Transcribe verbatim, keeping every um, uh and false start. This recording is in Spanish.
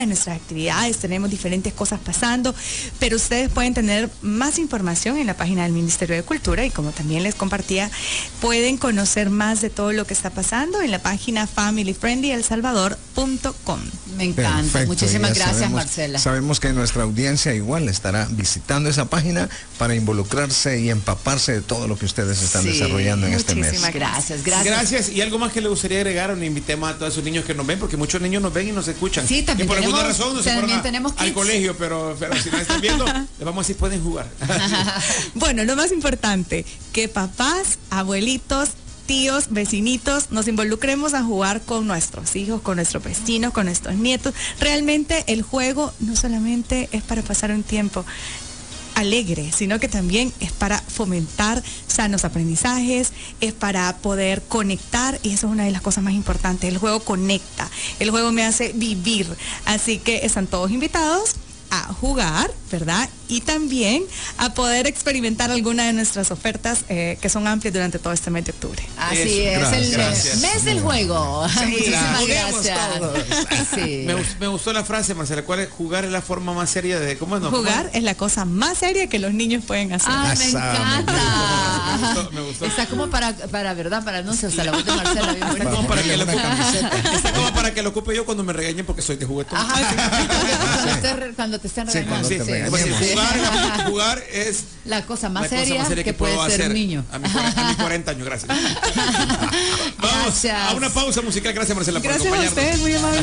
en nuestras actividades, tenemos diferentes cosas pasando, pero ustedes pueden tener más información en la página del Ministerio de Cultura y como también les compartía, pueden conocer más de todo lo que está pasando en la página family friendly el salvador punto com. Me encanta. Perfecto. Muchísimas gracias, sabemos, Marcela. Sabemos que nuestra audiencia igual estará visitando esa página para involucrarse y empaparse de todo lo que ustedes están Sí, desarrollando en este mes. Muchísimas gracias, gracias. Gracias. Y algo más que le gustaría agregar, nos invitemos a todos esos niños que nos ven, porque muchos niños nos ven y nos escuchan. Sí, también que por tenemos, alguna razón no se también fueron a, tenemos al kids. colegio, pero, pero si nos están viendo, les vamos a decir, pueden jugar. Bueno, lo más importante, que papás, abuelitos, tíos, vecinitos, nos involucremos a jugar con nuestros hijos, con nuestros vecinos, con nuestros nietos. Realmente el juego no solamente es para pasar un tiempo alegre, sino que también es para fomentar sanos aprendizajes, es para poder conectar, y eso es una de las cosas más importantes. El juego conecta, el juego me hace vivir, así que están todos invitados a jugar, ¿verdad? Y también a poder experimentar alguna de nuestras ofertas eh, que son amplias durante todo este mes de octubre. Así Eso, es, gracias. el mes del juego. Sí, Muchísimas juguemos gracias. todos. Sí. Me, me gustó la frase, Marcela, ¿cuál es? Jugar es la forma más seria de... ¿Cómo es? No, ¿cómo Jugar es? es la cosa más seria que los niños pueden hacer. Ay, me Asa, encanta. Me gustó, me gustó. Está como para, para verdad, para anuncios a la voz de Marcela. bien Está bonito. como, para que lo, Una camiseta. está como para que lo ocupe yo cuando me regañen porque soy de juguetón. Ajá, cuando, te, re- cuando te estén Sí, regañando. cuando Sí, te sí. regañemos. Es decir, jugar, jugar es La cosa más la cosa seria, más seria que, que, puede puedo ser hacer un niño. a mis cuarenta, a mis cuarenta años. Gracias. Vamos Gracias. a una pausa musical. Gracias, Marcela, por Gracias a acompañarnos. ustedes, muy amables.